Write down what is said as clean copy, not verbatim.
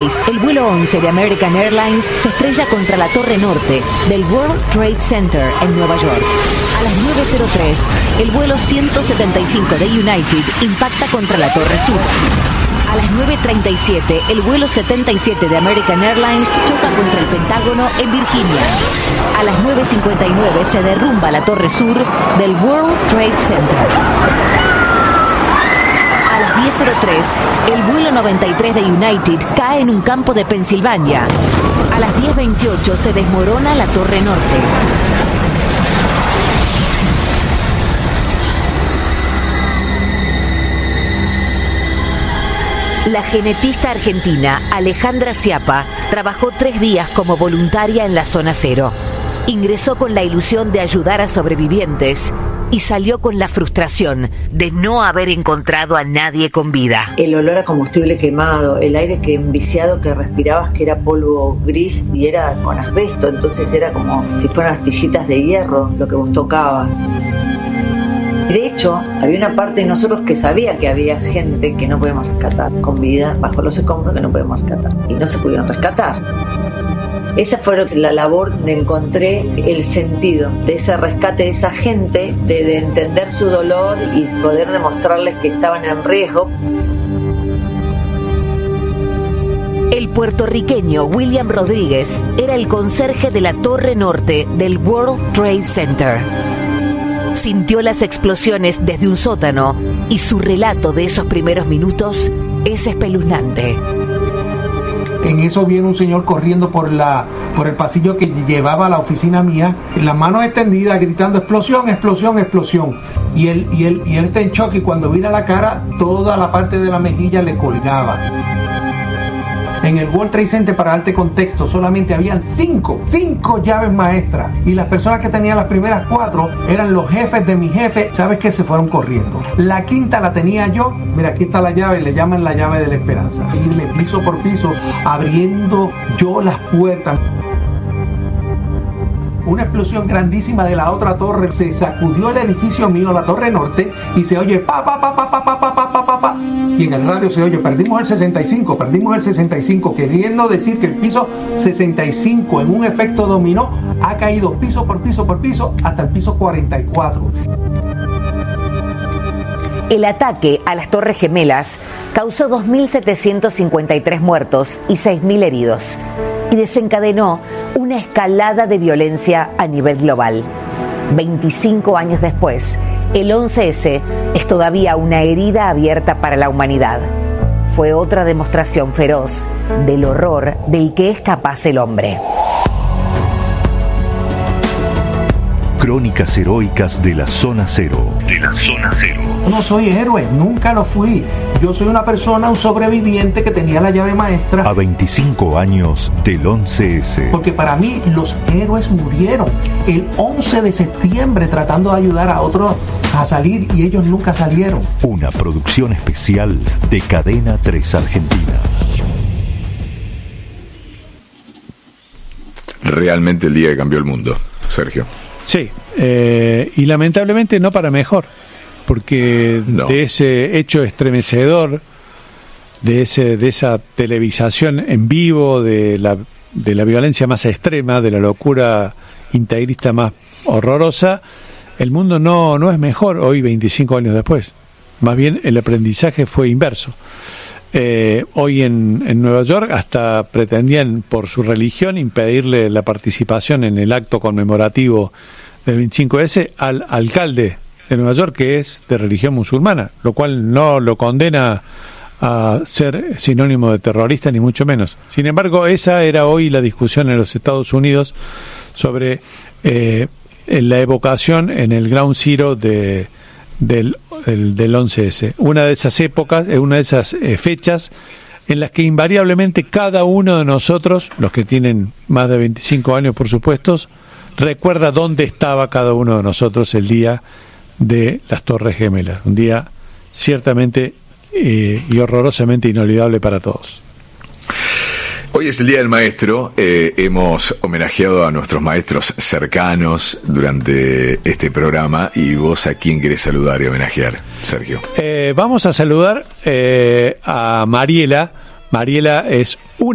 El vuelo 11 de American Airlines se estrella contra la Torre Norte del World Trade Center en Nueva York. A las 9:03, el vuelo 175 de United impacta contra la Torre Sur. A las 9:37, el vuelo 77 de American Airlines choca contra el Pentágono en Virginia. A las 9:59 se derrumba la Torre Sur del World Trade Center. A las 10:03, el vuelo 93 de United cae en un campo de Pensilvania. A las 10:28 se desmorona la Torre Norte. La genetista argentina Alejandra Schiappa trabajó 3 días como voluntaria en la Zona Cero. Ingresó con la ilusión de ayudar a sobrevivientes y salió con la frustración de no haber encontrado a nadie con vida. El olor a combustible quemado, el aire que enviciado que respirabas, que era polvo gris y era con asbesto, entonces era como si fueran astillitas de hierro lo que vos tocabas. De hecho, había una parte de nosotros que sabía que había gente que no podíamos rescatar con vida bajo los escombros, que no podíamos rescatar y no se pudieron rescatar. Esa fue la labor donde encontré el sentido de ese rescate de esa gente, de entender su dolor y poder demostrarles que estaban en riesgo. El puertorriqueño William Rodríguez era el conserje de la Torre Norte del World Trade Center. Sintió las explosiones desde un sótano y su relato de esos primeros minutos es espeluznante. En eso viene un señor corriendo por el pasillo que llevaba a la oficina mía, las manos extendidas, gritando explosión, explosión, explosión. Y él está en shock y cuando vira la cara, toda la parte de la mejilla le colgaba. En el World Trade Center, para darte contexto, solamente habían 5 llaves maestras. Y las personas que tenían las primeras 4 eran los jefes de mi jefe, ¿sabes qué? Se fueron corriendo. La quinta la tenía yo, mira, aquí está la llave, le llaman la llave de la esperanza. Irme piso por piso, abriendo yo las puertas. Una explosión grandísima de la otra torre, se sacudió el edificio mío, la Torre Norte, y se oye pa, pa, pa, pa, pa, pa, pa, pa, pa, pa. Y en el radio se oye, perdimos el 65, queriendo decir que el piso 65 en un efecto dominó ha caído piso por piso por piso hasta el piso 44. El ataque a las Torres Gemelas causó 2.753 muertos y 6.000 heridos y desencadenó una escalada de violencia a nivel global. 25 años después, el 11S es todavía una herida abierta para la humanidad. Fue otra demostración feroz del horror del que es capaz el hombre. Crónicas heroicas de la Zona Cero. No soy héroe, nunca lo fui. Yo soy una persona, un sobreviviente que tenía la llave maestra. A 25 años del 11S. Porque para mí los héroes murieron el 11 de septiembre tratando de ayudar a otros a salir y ellos nunca salieron. Una producción especial de Cadena 3 Argentina. Realmente el día que cambió el mundo, Sergio. Sí, y lamentablemente no para mejor, porque no. De ese hecho estremecedor, de esa televisación en vivo, de la violencia más extrema, de la locura integrista más horrorosa, el mundo no es mejor hoy, 25 años después. Más bien el aprendizaje fue inverso. Hoy en Nueva York hasta pretendían por su religión impedirle la participación en el acto conmemorativo del 25S al alcalde de Nueva York, que es de religión musulmana, lo cual no lo condena a ser sinónimo de terrorista ni mucho menos. Sin embargo, esa era hoy la discusión en los Estados Unidos sobre la evocación en el Ground Zero del 11S, una de esas épocas, una de esas fechas en las que invariablemente cada uno de nosotros, los que tienen más de 25 años por supuesto, recuerda dónde estaba cada uno de nosotros el día de las Torres Gemelas, un día ciertamente y horrorosamente inolvidable para todos. Hoy es el Día del Maestro, hemos homenajeado a nuestros maestros cercanos durante este programa, y vos, ¿a quién querés saludar y homenajear, Sergio? Vamos a saludar a Mariela. Mariela es una